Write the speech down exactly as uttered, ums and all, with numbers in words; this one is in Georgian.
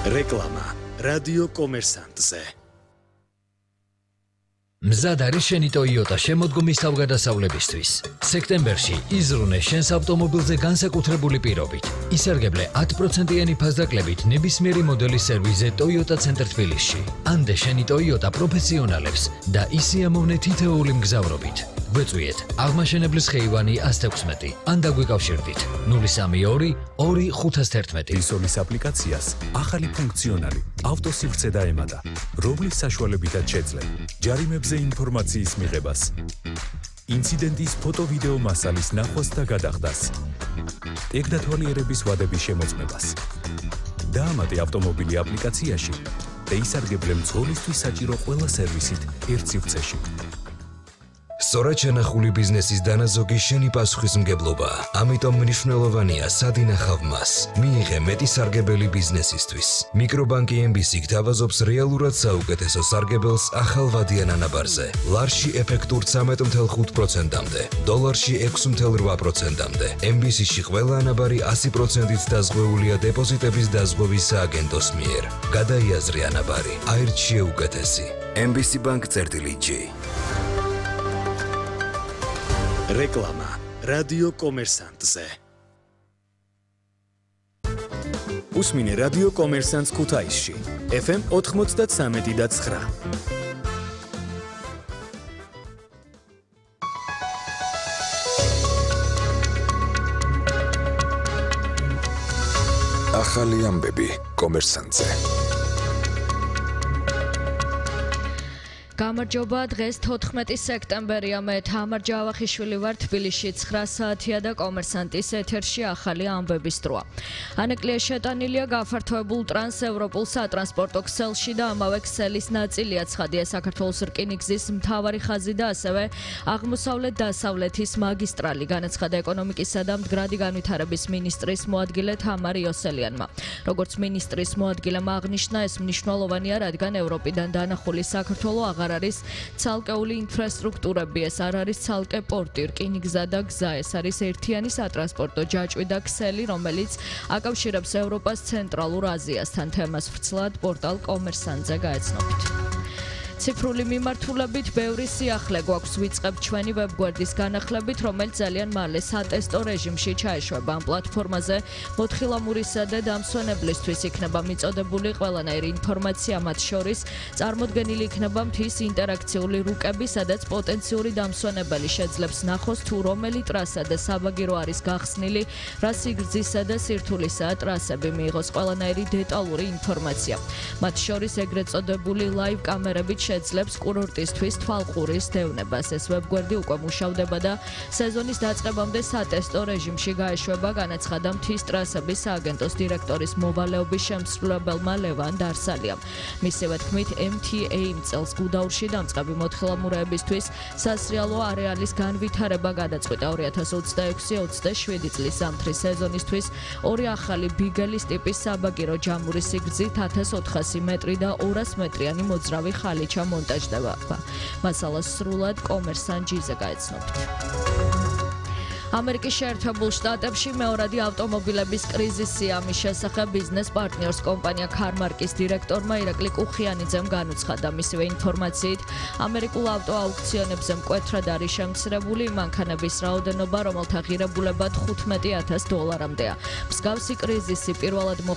რეკლამა რადიო კომერსანტზე. მზად არის შენი Toyota შემოდგომის თავგადასავლებისთვის. სექტემბერში იზრუნე შენს ავტომობილზე განსაკუთრებული პირობით. ისარგებლე ათი პროცენტიანი ფასდაკლებით ნებისმიერი მოდელის სერვიზზე Toyota ცენტრ თბილისში. ანდე შენი Toyota პროფესიონალებს და ისი ამოვნე თითოეული მგზავრობით. გვეწვიეთ აღმაშენებლის ხეივანი ათს ექვსმეტი. ან დაგვიკავშირდით ნული სამი ორი ორი ხუთას თერთმეტი. ისოლის აპლიკაციას ახალი ფუნქციონალი ავტოსივრცე დაემატა, რომლის საშუალებითაც შეძლე ჯარიმებზე ინფორმაციის მიღებას, ინციდენტის ფოტო-ვიდეო მასალის ნახვას და გადახდას, ტექნათვალიერების ვადების შემოწმებას. დაამატე ავტომობილი აპლიკაციაში და ისარგებლე მძღოლისთვის საჭირო ყველა სერვისით ერთ სივრცეში. სწორად შენახული ბიზნესის დანაზოგი შენი პასუხისმგებლობაა. ამიტომ მნიშვნელოვანია სად ინახავ მას. მიიღე მეტი სარგებელი ბიზნესისთვის. მიკრობანკი ემ ბი სი გთავაზობს რეალურად საუკეთესო სარგებელს ახალ ვადიან ანაბარზე. ლარში ეფექტურ ცამეტ ათი ხუთი პროცენტამდე, დოლარში ექვსი ათი რვა პროცენტამდე. ემ ბი სი-ში ყველა ანაბარი ასი პროცენტით დაზღვეულია დეპოზიტების დაზღვევის სააგენტოს მიერ. გადაიაზრე ანაბარი, აირჩიე უკეთესი. ემ ბი სი Bank წერტილი ჯი. რეკლამა რადიო კომერსანტზე. უსმინე რადიო კომერსანტს ქუთაისში ეფ ემ ოთხმოცდათსამეტი და ცხრა. ახალი ამბები კომერსანტზე. გამარჯობა, დღეს თოთხმეტი სექტემბერია, მე თამარ ჯავახიშვილი ვარ თბილისში ცხრა საათია და კომერსანტის ეთერში ახალი ამბების დროა. ანეკლია შეტანილია გაფართოებულ ტრანსევროპულ სატრანსპორტო ქსელში და ამავე ქსელის ნაწილია ცხადია საქართველოს რკინიგზის მთავარი ხაზი და ასევე აღმოსავლეთ-დასავლეთის მაგისტრალი, განაცხადა ეკონომიკისა და მდგრადი განვითარების მინისტრის მოადგილე თამარ იოსელიანმა. როგორც მინისტრის მოადგილემ აღნიშნა, ეს მნიშვნელოვანია, რადგან ევროპიდან დანახული საქართველო აღარ არის ცალკეული ინფრასტრუქტურები, ეს არ არის ცალკე პორტი, რკინიგზა და გზა, ეს არის ერთიანი სატრანსპორტო ჯაჭვი და ქსელი, რომელიც აკავშირებს ევროპას ცენტრალურ აზიასთან. თემას ვრცლად პორტალ კომერსანტზე გაეცნობით. ციფრული მიმართულებით ბევრი სიახლე გვაქვს, ვიწყებ ჩვენი ვებგვერდის განახლებით, რომელიც ძალიან მალე სატესტო რეჟიმში ჩაეშვება. ამ პლატფორმაზე მოთხილამურისა და დამსვენებლისთვის იქნება მიწოდებული ყველანაირი ინფორმაცია, მათ შორის წარმოდგენილი იქნება მთის ინტერაქციული რუკები, სადაც პოტენციური დამსვენებელი შეძლებს ნახოს თუ რომელი ტრასა და საბაგირო არის გახსნილი, რა სიგრძისა და სირთულისაა ტრასები, მიიღოს ყველანაირი დეტალური ინფორმაცია. მათ შორის ეგრეთ წოდებული ლაივ კამერებით შეძლებს კურორტისთვის თვალყურის დევნებას. ეს ვებგვერდი უკვე მუშავდება და სეზონის დაწყებამდე სატესტო რეჟიმში გაეშვება, განაცხადა მთის ტრასების სააგენტოს დირექტორის მოვალეობის შემსრულებელმა ლევან დარსალიამ. მისივე თქმით, ემ თი ეი წელს გუდაურში დამწყები მოთხილამურეებისთვის სასრიალო არეალის განვითარება გადაწყვიტა. ორი ათას ოცდაექვსი ოცდაშვიდი წლის ზამთრის სეზონისთვის ორი ახალი ბიგელის ტიპის საბაგირო ჯამური სიგრძით ათას ოთხასი მეტრი და ორასი მეტრიანი მოძრავი ხალიჩა მონტაჟდება. მასალას სრულად კომერსანტ ჯიზე გაეცნობით. ამერიკის შეერთებულ შტატებში მეორადი ავტომობილების კრიზისია. ამის შესახებ ბიზნეს პარტნიორს კომპანია ქარმარკის დირექტორმა ირაკლი კუხიანიძემ განუცხადა. მისივე ინფორმაციით, ამერიკულ ავტოაუქციონებზე მკვეთრად არის შემცირებული მანქანების რაოდენობა, რომელთა ღირებულება თხუთმეტი ათას დოლარამდეა. მსგავსი კრიზისი პირველად